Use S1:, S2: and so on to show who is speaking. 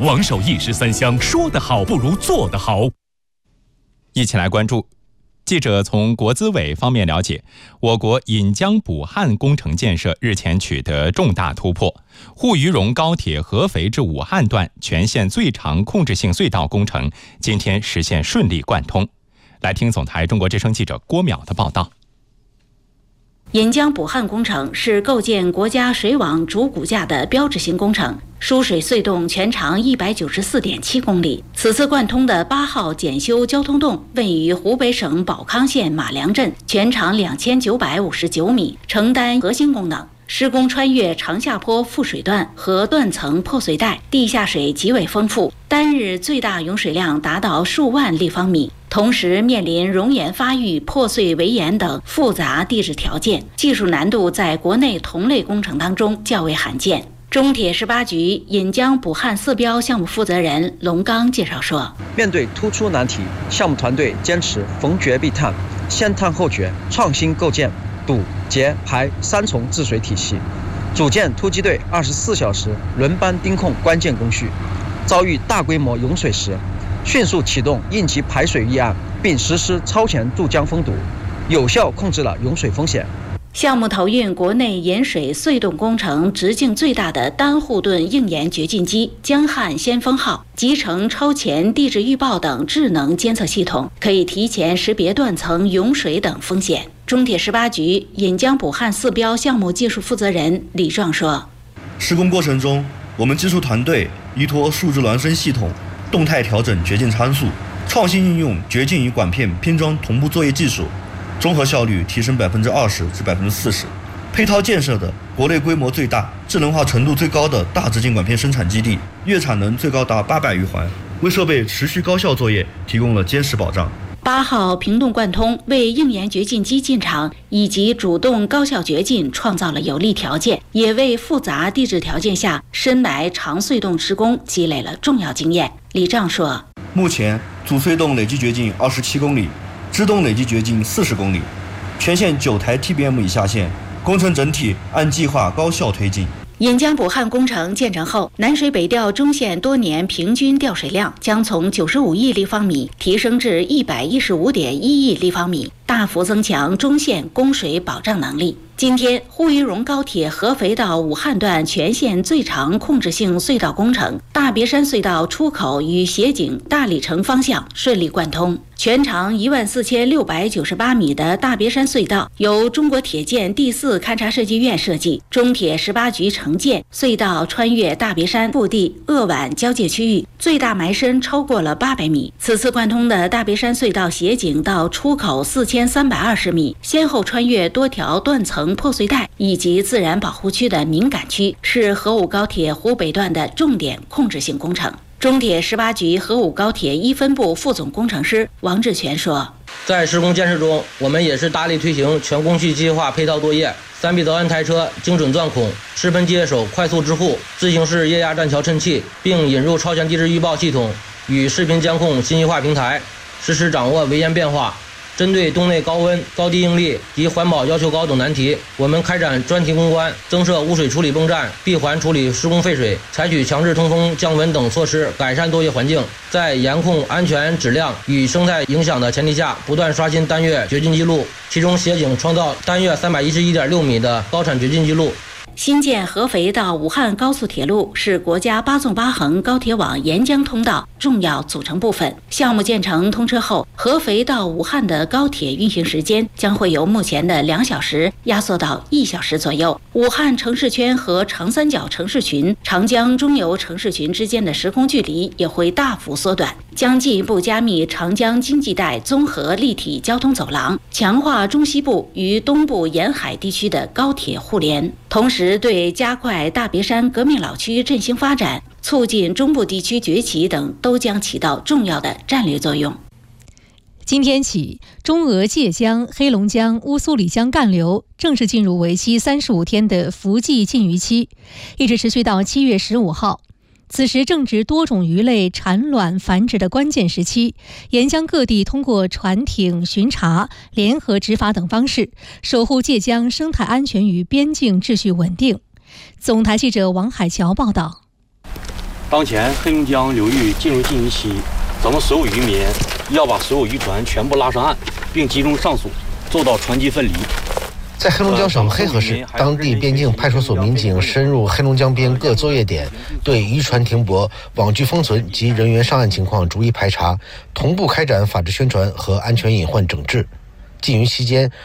S1: 王守义13香，说得好不如做得好。
S2: 一起来关注。记者从国资委方面了解，我国引江补汉工程建设日前取得重大突破，沪渝蓉高铁合肥至武汉段全线最长控制性隧道工程今天实现顺利贯通。来听总台中国之声记者郭淼的报道。
S3: 引江补汉工程是构建国家水网主骨架的标志性工程，输水隧洞全长194.7公里。此次贯通的8号检修交通洞位于湖北省保康县马良镇，全长2959米，承担核心功能。施工穿越长下坡覆水段和断层破碎带，地下水极为丰富，单日最大涌水量达到数万立方米。同时面临熔岩发育、破碎围岩等复杂地质条件，技术难度在国内同类工程当中较为罕见。中铁18局引江补汉4标项目负责人龙刚介绍说，
S4: 面对突出难题，项目团队坚持逢决必探、先探后决，创新构建堵、截、排3重治水体系，组建突击队24小时轮班盯控关键工序。遭遇大规模涌水时，迅速启动应急排水预案，并实施超前注江封堵，有效控制了涌水风险。
S3: 项目投运国内引水隧洞工程直径最大的单护盾硬岩掘进机江汉先锋号，集成超前地质预报等智能监测系统，可以提前识别断层、涌水等风险。中铁18局引江补汉4标项目技术负责人李壮说，
S5: 施工过程中，我们技术团队依托数字孪生系统动态调整掘进参数，创新应用掘进与管片拼装同步作业技术，综合效率提升20%至40%。配套建设的国内规模最大、智能化程度最高的大直径管片生产基地，月产能最高达800余环，为设备持续高效作业提供了坚实保障。
S3: 8号平洞贯通为硬岩掘进机进场以及主动高效掘进创造了有利条件，也为复杂地质条件下深埋长隧洞施工积累了重要经验。李丈说，
S5: 目前主隧洞累计掘进27公里，支洞累计掘进40公里，全线9台 TBM 已下线，工程整体按计划高效推进。
S3: 引江补汉工程建成后，南水北调中线多年平均调水量将从95亿立方米提升至115.1亿立方米，大幅增强中线供水保障能力。今天，沪渝蓉高铁合肥到武汉段全线最长控制性隧道工程大别山隧道出口与协井大里程方向顺利贯通。全长14698米的大别山隧道由中国铁建第4勘察设计院设计，中铁18局承建。隧道穿越大别山腹地鄂皖交界区域，最大埋深超过了800米。此次贯通的大别山隧道协井到出口4320米，先后穿越多条断层破碎带以及自然保护区的敏感区，是河武高铁湖北段的重点控制性工程。中铁18局河武高铁1分部副总工程师王志全说，
S6: 在施工建设中，我们也是大力推行全工序机械化配套作业，3臂导弹台车精准钻孔，湿喷机械手快速支护，自行式液压栈桥衬器，并引入超前地质预报系统与视频监控信息化平台，实时掌握围岩变化。针对洞内高温、高地应力及环保要求高等难题，我们开展专题攻关，增设污水处理泵站，闭环处理施工废水，采取强制通风、降温等措施，改善作业环境。在严控安全、质量与生态影响的前提下，不断刷新单月掘进记录，其中协井创造单月311.6米的高产掘进记录。
S3: 新建合肥到武汉高速铁路是国家8纵8横高铁网沿江通道重要组成部分。项目建成通车后，合肥到武汉的高铁运行时间将会由目前的2小时压缩到1小时左右。武汉城市圈和长三角城市群、长江中游城市群之间的时空距离也会大幅缩短，将进一步加密长江经济带综合立体交通走廊，强化中西部与东部沿海地区的高铁互联。同时，对加快大别山革命老区振兴发展、促进中部地区崛起等都将起到重要的战略作用。
S7: 今天起，中俄界江、黑龙江、乌苏里江干流正式进入为期35天的伏季禁渔期，一直持续到7月15号。此时正值多种鱼类产卵繁殖的关键时期，沿江各地通过船艇巡查、联合执法等方式，守护界江生态安全与边境秩序稳定。总台记者王海桥报道。
S8: 当前黑龙江流域进入禁渔期，咱们所有渔民要把所有渔船全部拉上岸，并集中上锁，做到船级分离。
S9: 在黑龙江省黑河市，当地边境派出所民警深入黑龙江边各作业点，对渔船停泊、网具封存及人员上岸情况逐一排查，同步开展法制宣传和安全隐患整治。禁渔期间，